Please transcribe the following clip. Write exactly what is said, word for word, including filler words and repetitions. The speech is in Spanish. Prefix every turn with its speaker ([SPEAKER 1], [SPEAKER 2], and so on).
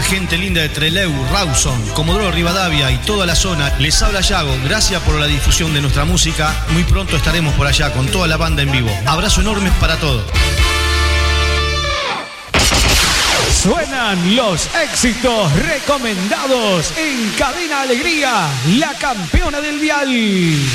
[SPEAKER 1] gente linda de Trelew, Rawson, Comodoro Rivadavia y toda la zona. Les habla Yago, gracias por la difusión de nuestra música. Muy pronto estaremos por allá con toda la banda en vivo. Abrazo enorme para todos.
[SPEAKER 2] Suenan los éxitos recomendados en Cadena Alegría, la campeona del dial.